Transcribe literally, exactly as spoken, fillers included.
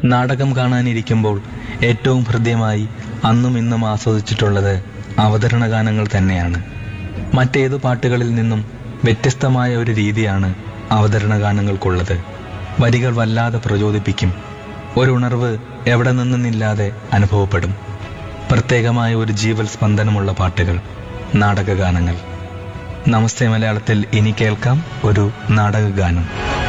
നാടകം കാണാനിരിക്കുമ്പോൾ ഏറ്റവും ഹൃദ്യമായി അന്നും ഇന്നും ആസ്വദിച്ചിട്ടുള്ളത് അവതരണ ഗാനങ്ങൾ തന്നെയാണ്. മറ്റേതു പാട്ടുകളിൽ നിന്നും വ്യത്യസ്തമായ ഒരു രീതിയാണ് അവതരണ ഗാനങ്ങൾക്കുള്ളത്. വരികൾ വല്ലാതെ പ്രചോദിപ്പിക്കും. ഒരു ഉണർവ് എവിടെ നിന്നെന്നില്ലാതെ അനുഭവപ്പെടും. പ്രത്യേകമായ ഒരു ജീവൽ സ്പന്ദനമുള്ള പാട്ടുകൾ, നാടക ഗാനങ്ങൾ. നമസ്തേ മലയാളത്തിൽ ഇനി കേൾക്കാം ഒരു നാടക ഗാനം.